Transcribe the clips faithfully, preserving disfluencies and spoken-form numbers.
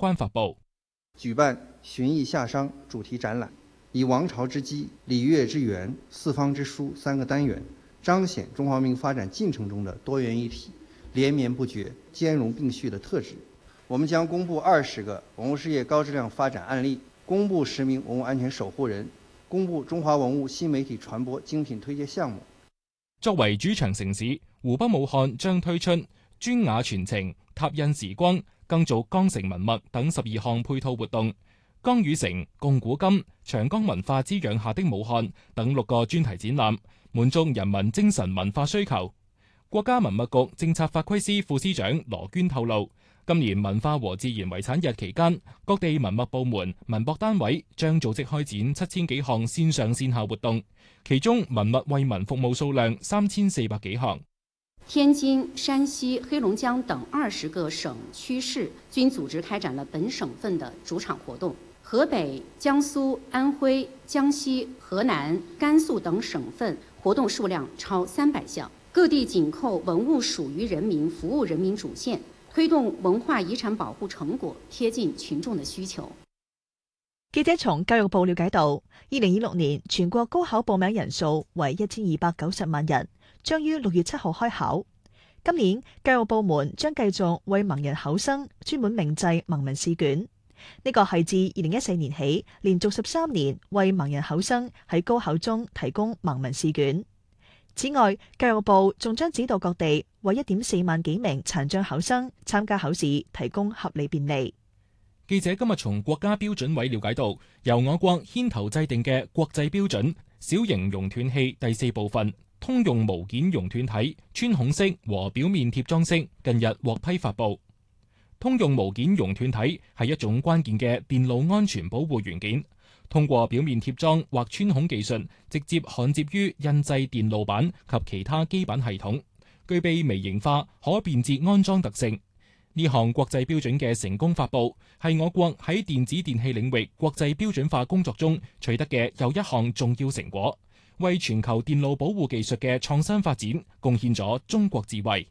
關發布。 舉辦尋藝夏商主題展覽，以王朝之基、禮樂之源、四方之書三個單元，彰顯中華文明發展進程中的多元一體、連綿不絕、兼容並蓄的特質。我們將公布二十個文物事業高質量發展案例，公布十名文物安全守護人，公布中華文物新媒體傳播精品推介項目。 作為主場城市，湖北武漢將推出磚瓦傳情、拓印時光、更造江城文物等十二項配套活動。江與城、共古今、長江文化滋養下的武漢等六個專題展覽，滿足人民精神文化需求。國家文物局政策法規司副司長羅娟透露，今年文化和自然遺產日期間，各地文物部門、文博單位將組織開展七千幾項線上線下活動，其中文物惠民服務數量三千四百幾項。 天津、山西、黑龍江等二十個省區市均組織開展了本省份的主場活動。河北、江蘇、安徽、江西、河南、甘肅等省份活動數量超三百項。各地緊扣文物屬於人民、服務人民主線，推動文化遺產保護成果貼近群眾的需求。 記者從教育部了解到，二零二六年全國高考報名人數為一千二百九十萬人，將於六月七號開考。今年教育部門將繼續為盲人考生專門銘製盲文試卷。呢個係自二零一四年起，連續十三年為盲人考生喺高考中提供盲文試卷。此外，教育部仲將指導各地為一點四萬幾名殘障考生參加考試提供合理便利。 記者今日從國家標準委了解到，由我國牽頭制定嘅國際標準小型熔斷器第四部分通用無件熔斷體穿孔式和表面貼裝式近日獲批發布。通用無件熔斷體係一種關鍵嘅電路安全保護元件，通過表面貼裝或穿孔技術，直接焊接於印製電路板及其他基板系統，具備微型化、可便捷安裝特性。呢項國際標準嘅成功發布，係我國喺電子電器領域國際標準化工作中取得嘅又一項重要成果，為全球電路保護技術嘅創新發展貢獻咗中國智慧。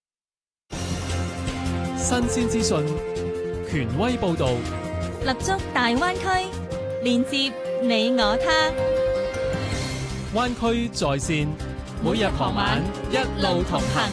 新鮮資訊，權威報導， 立足大灣區，連接你我他。 灣區在線，每日傍晚一路同行。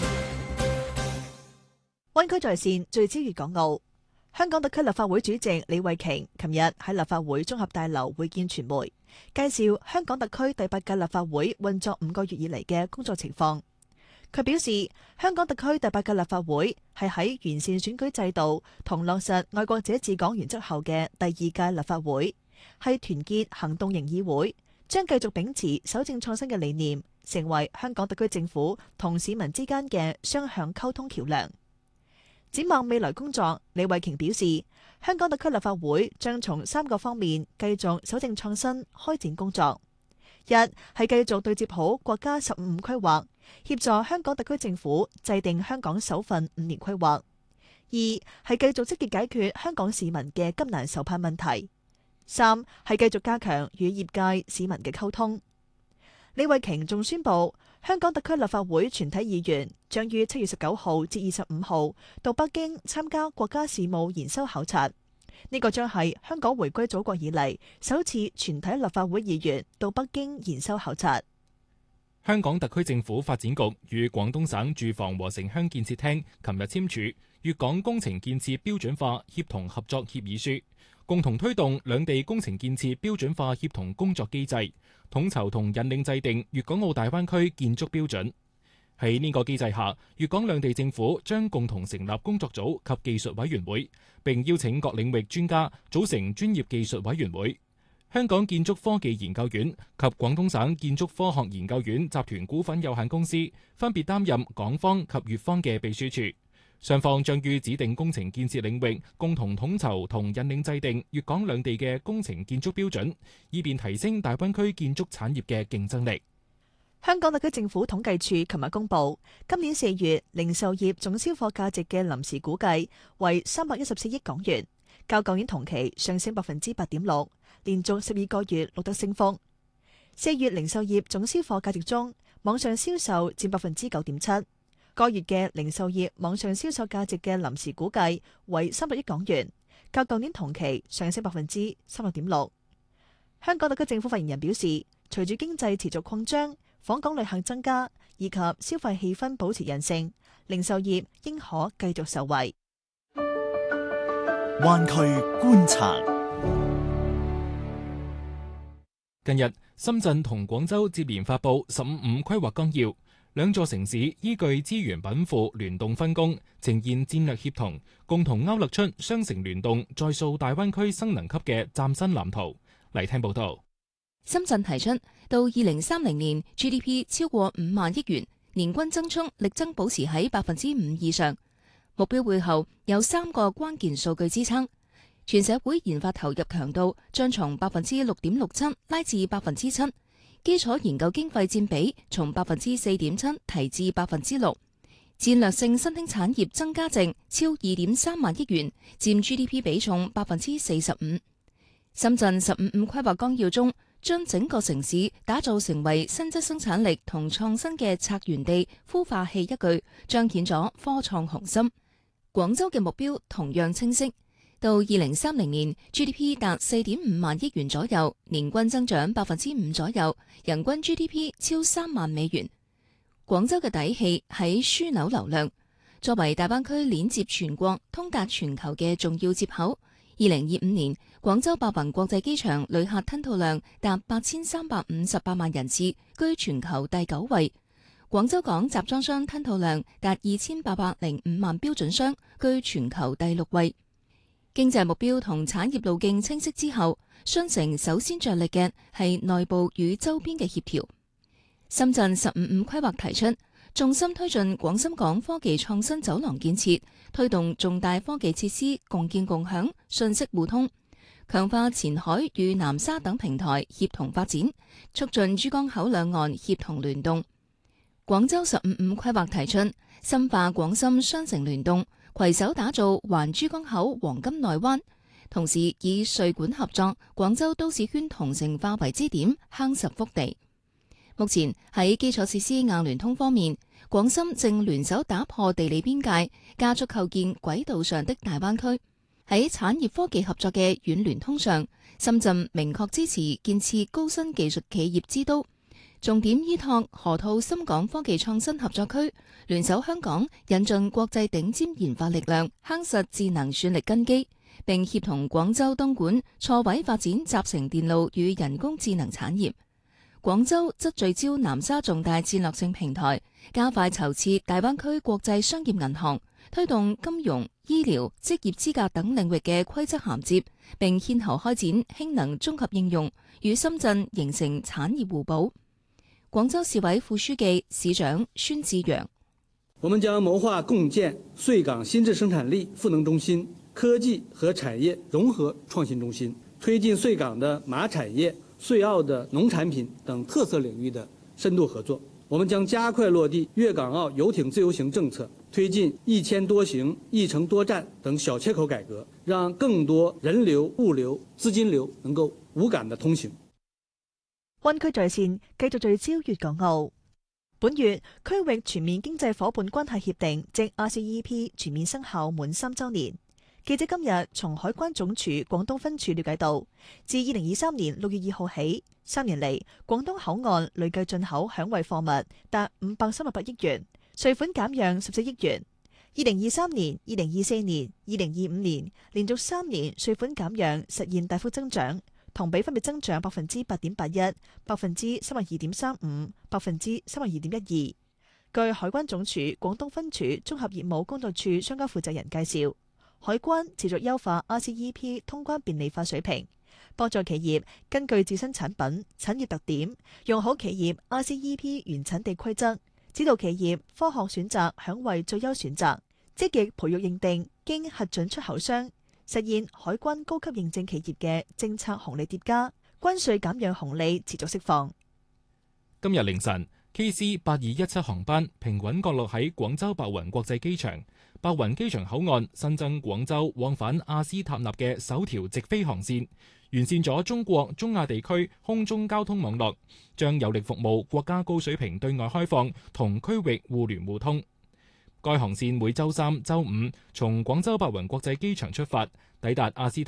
灣區在線聚焦粵港澳。香港特區立法會主席李慧瓊琴日喺立法會綜合大樓會見傳媒，介紹香港特區第八屆立法會運作五個月以嚟嘅工作情況。佢表示，香港特區第八屆立法會係喺完善選舉制度同落實愛國者治港原則後嘅第二屆立法會，係團結行動型議會，將繼續秉持守正創新嘅理念，成為香港特區政府同市民之間嘅雙向溝通橋梁。展望未來工作，李慧瓊表示，香港特區立法會將從三個方面繼續守正創新開展工作。一係繼續對接好國家十五五規劃，協助香港特區政府制定香港首份五年規劃。二係繼續積極解決香港市民嘅急難愁盼問題。三係繼續加強與業界市民嘅溝通。李慧瓊仲宣布，香港特區立法會全體議員將於七月十九號至二十五號到北京參加國家事務研修考察。呢個將係香港回歸祖國以嚟首次全體立法會議員到北京研修考察。 香港特區政府發展局與廣東省住房和城鄉建設廳琴日簽署粵港工程建設標準化協同合作協議書，共同推動兩地工程建設標準化協同工作機制，統籌同引領制定粵港澳大灣區建築標準。喺呢個機制下，粵港兩地政府將共同成立工作組及技術委員會，並邀請各領域專家組成專業技術委員會。香港建築科技研究院及廣東省建築科學研究院集團股份有限公司分別擔任港方及粵方嘅秘書處，雙方將於指定工程建設領域共同統籌同引領制定粵港兩地嘅工程建築標準，以便提升大灣區建築產業嘅競爭力。 香港特區政府統計處琴日公布，今年四月零售業總銷貨價值嘅臨時估計為三百一十四億港元，較舊年同期上升百分之八點六，連續十二個月錄得升幅。四月零售業總銷貨價值中，網上銷售佔百分之九點七。個月嘅零售業網上銷售價值嘅臨時估計為三百億港元， 較舊年同期上升百分之三十點六。香港特區政府發言人表示，隨住經濟持續擴張，訪港旅客增加，以及消費氣氛保持韌性，零售業應可繼續受惠。 灣區觀察。 近日，深圳同廣州接連發布十五五規劃綱要，兩座城市依據資源稟賦聯動分工，呈現戰略協同，共同勾勒出雙城聯動再塑大灣區新能級嘅嶄新藍圖。嚟聽報道。 深圳提出到二零三零年 G D P 超過五萬億元，年均增速力爭保持喺百分之五以上。目標背後有三個關鍵數據支撐，全社會研發投入強度將從百分之六點六七拉至百分之七，基礎研究經費佔比從百分之四點七提至百分之六，戰略性新興產業增加值超二點三萬億元，佔 G D P 比重百分之四十五。深圳十五五規劃綱要中，將整個城市打造成為新質生產力同創新嘅策源地、孵化器，一句彰顯咗科創雄心。廣州嘅目標同樣清晰，到二零三零年 G D P 達四點五萬億元左右，年均增長百分之五左右，人均 G D P 超三萬美元。廣州嘅底氣喺樞紐流量，作為大灣區連接全國、通達全球嘅重要接口。二零二五年，廣州白雲國際機場旅客吞吐量達八千三百五十八萬人次，居全球第九位。廣州港集裝箱吞吐量達二千八百零五萬標準箱，居全球第六位。經濟目標同產業路徑清晰之後，雙城首先着力嘅係內部與周邊嘅協調。深圳十五五規劃提出，重心推進廣深港科技創新走廊建設，推動重大科技設施共建共享、信息互通，強化前海與南沙等平台協同發展，促進珠江口兩岸協同聯動。廣州十五五規劃提出，深化廣深雙城聯動，攜手打造環珠江口黃金內灣，同時以穗莞合作廣州都市圈同城化為支點，夯實腹地。目前喺基礎設施硬聯通方面，廣深正聯手打破地理邊界，加速構建軌道上的大灣區。喺產業科技合作嘅軟聯通上，深圳明確支持建設高新技術企業之都，重點依託河套深港科技創新合作區，聯手香港引進國際頂尖研發力量，夯實智能算力根基，並協同廣州東莞錯位發展集成電路與人工智能產業。廣州則聚焦南沙重大戰略性平台，加快籌設大灣區國際商業銀行，推動金融、醫療、職業資格等領域嘅規則銜接，並牽頭開展氫能綜合應用，與深圳形成產業互補。廣州市委副書記、市長孫志陽： 我們將謀劃共建穗港新質生產力賦能中心、科技和產業融合創新中心，推進穗港的馬產業、穗澳的農產品等特色領域的深度合作。我們將加快落地粵港澳遊艇自由行政策，推進一簽多行、一程多站等小切口改革，讓更多人流、物流、資金流能夠無感的通行。 灣區在線繼續聚焦粵港澳。本月區域全面經濟夥伴關係協定即 R C E P 全面生效滿三週年。記者今日從海關總署廣東分署了解到，自二零二三年六月二號起，三年嚟廣東口岸累計進口響惠貨物達五百三十八億元，稅款減讓十四億元。二零二三年、二零二四年、二零二五年連續三年稅款減讓實現大幅增長，同比分別增長百分之八點八一、百分之三十二點三五、百分之三十二點一二。據海關總署廣東分署綜合業務工作處相關負責人介紹，海關持續優化 R C E P 通關便利化水平，幫助企業根據自身產品、產業特點，用好企業 R C E P 原產地規則，指導企業科學選擇響惠最優選擇，積極培育認定經核准出口商，實現海關高級認證企業嘅政策紅利疊加，關稅減讓紅利持續釋放。 今日凌晨 K C 八二一七航班平穩降落喺廣州白雲國際機場。白雲機場口岸新增廣州往返阿斯塔納嘅首條直飛航線，完善咗中國中亞地區空中交通網絡，將有力服務國家高水平對外開放同區域互聯互通。 該航線每週三、週五從廣州白雲國際機場出發，抵達阿斯